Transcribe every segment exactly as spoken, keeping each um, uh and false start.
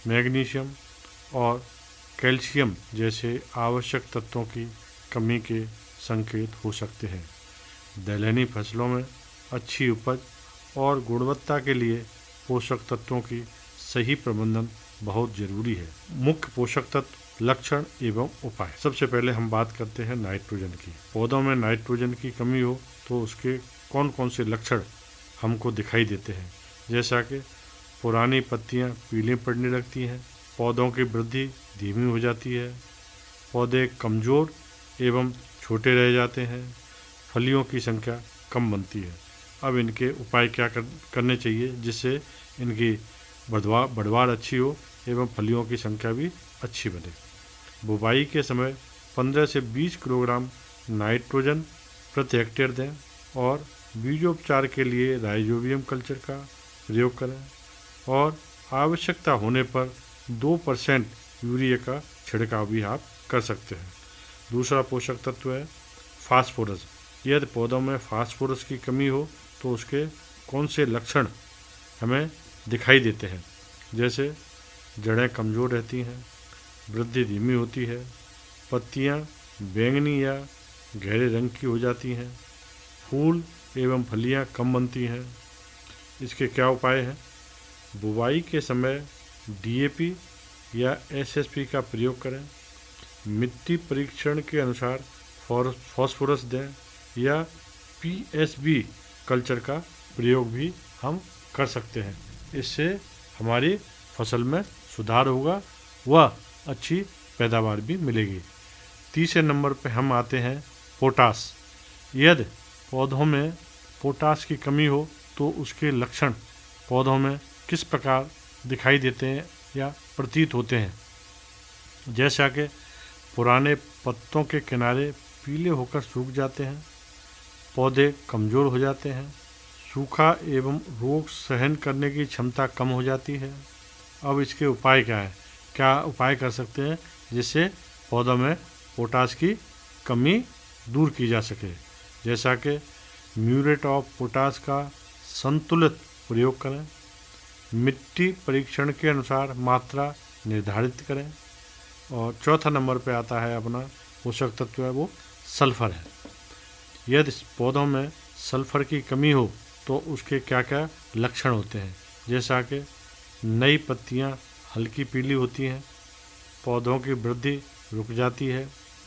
Magnesium और calcium जैसे आवश्यक तत्वों की कमी के संकेत हो सकते हैं। दलहनी फसलों में अच्छी उपज और गुणवत्ता के लिए पोषक तत्वों की सही प्रबंधन बहुत जरूरी है। मुख्य पोषक तत्व, लक्षण एवं उपाय। सबसे पहले हम बात करते हैं नाइट्रोजन की। पौधों में नाइट्रोजन की कमी हो तो उसके कौन कौन से लक्षण हमको दिखाई देते हैं, जैसा कि पुरानी पत्तियां पीली पड़ने लगती हैं, पौधों की वृद्धि धीमी हो जाती है, पौधे कमज़ोर एवं छोटे रह जाते हैं, फलियों की संख्या कम बनती है। अब इनके उपाय क्या कर, करने चाहिए जिससे इनकी बढ़वा बढ़वार अच्छी हो एवं फलियों की संख्या भी अच्छी बने। बुवाई के समय पंद्रह से बीस किलोग्राम नाइट्रोजन प्रति हेक्टेयर दें और बीजोपचार के लिए राइजोबियम कल्चर का प्रयोग करें और आवश्यकता होने पर दो परसेंट यूरिया का छिड़काव भी आप कर सकते हैं। दूसरा पोषक तत्व है फास्फोरस। यदि पौधों में फास्फोरस की कमी हो तो उसके कौन से लक्षण हमें दिखाई देते हैं, जैसे जड़ें कमज़ोर रहती हैं, वृद्धि धीमी होती है, पत्तियां बैंगनी या गहरे रंग की हो जाती हैं, फूल एवं फलियां कम बनती हैं। इसके क्या उपाय हैं? बुवाई के समय डी ए पी या एस एस पी का प्रयोग करें, मिट्टी परीक्षण के अनुसार फॉस्फोरस दें या पी एस बी कल्चर का प्रयोग भी हम कर सकते हैं। इससे हमारी फसल में सुधार होगा, वह अच्छी पैदावार भी मिलेगी। तीसरे नंबर पे हम आते हैं पोटास। यदि पौधों में पोटास की कमी हो तो उसके लक्षण पौधों में किस प्रकार दिखाई देते हैं या प्रतीत होते हैं, जैसा कि पुराने पत्तों के किनारे पीले होकर सूख जाते हैं, पौधे कमज़ोर हो जाते हैं, सूखा एवं रोग सहन करने की क्षमता कम हो जाती है। अब इसके उपाय क्या है? क्या उपाय कर सकते हैं जिससे पौधों में पोटास की कमी दूर की जा सके, जैसा कि म्यूरेट ऑफ पोटास का संतुलित प्रयोग करें, मिट्टी परीक्षण के अनुसार मात्रा निर्धारित करें और चौथा नंबर पे आता है अपना पोषक तत्व है वो सल्फ़र है। यदि पौधों में सल्फ़र की कमी हो तो उसके क्या क्या लक्षण होते हैं, जैसा कि नई पत्तियां हल्की पीली होती हैं, पौधों की वृद्धि रुक जाती है,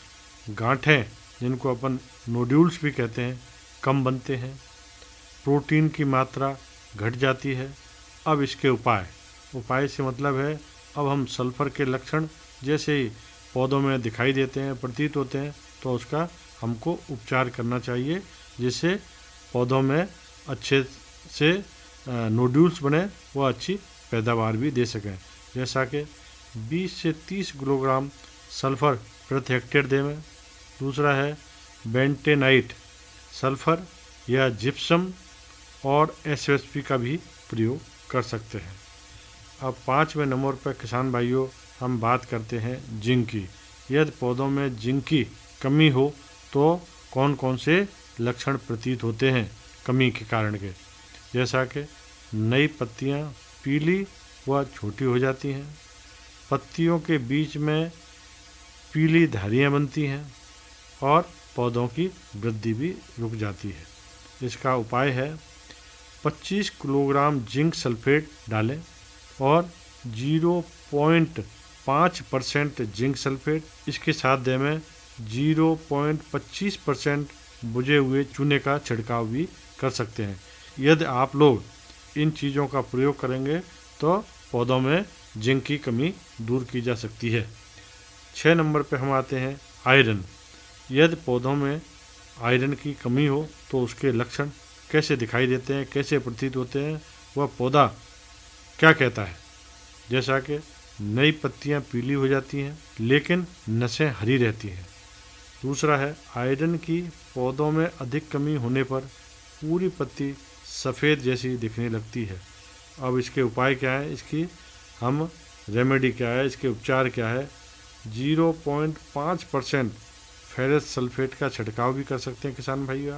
गांठें जिनको अपन नोड्यूल्स भी कहते हैं कम बनते हैं, प्रोटीन की मात्रा घट जाती है। अब इसके उपाय उपाय से मतलब है अब हम सल्फ़र के लक्षण जैसे ही पौधों में दिखाई देते हैं, प्रतीत होते हैं, तो उसका हमको उपचार करना चाहिए जिससे पौधों में अच्छे से नोड्यूल्स बने, वह अच्छी पैदावार भी दे सकें। जैसा कि बीस से तीस किलोग्राम सल्फ़र प्रति हेक्टेयर दें। दूसरा है बेंटेनाइट, सल्फ़र या जिप्सम और एस एस पी का भी प्रयोग कर सकते हैं। अब पाँचवें नंबर पर किसान भाइयों हम बात करते हैं जिंक की। यदि पौधों में जिंक की कमी हो तो कौन कौन से लक्षण प्रतीत होते हैं कमी के कारण के, जैसा कि नई पत्तियां पीली व छोटी हो जाती हैं, पत्तियों के बीच में पीली धारियां बनती हैं और पौधों की वृद्धि भी रुक जाती है। इसका उपाय है पच्चीस किलोग्राम जिंक सल्फेट डालें और ज़ीरो पॉइंट पाँच परसेंट जिंक सल्फेट, इसके साथ दे में ज़ीरो पॉइंट पच्चीस परसेंट बुझे हुए चूने का छिड़काव भी कर सकते हैं। यदि आप लोग इन चीज़ों का प्रयोग करेंगे तो पौधों में जिंक की कमी दूर की जा सकती है। छः नंबर पे हम आते हैं आयरन। यदि पौधों में आयरन की कमी हो तो उसके लक्षण कैसे दिखाई देते हैं, कैसे प्रतीत होते हैं, वह पौधा क्या कहता है, जैसा कि नई पत्तियां पीली हो जाती हैं लेकिन नसें हरी रहती हैं। दूसरा है आयरन की पौधों में अधिक कमी होने पर पूरी पत्ती सफ़ेद जैसी दिखने लगती है। अब इसके उपाय क्या है, इसकी हम रेमेडी क्या है, इसके उपचार क्या है? ज़ीरो पॉइंट पाँच परसेंट फेरस सल्फेट का छिड़काव भी कर सकते हैं किसान भाइयों आप,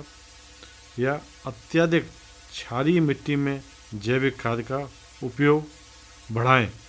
या अत्यधिक क्षारीय मिट्टी में जैविक खाद का उपयोग बढ़ाएं।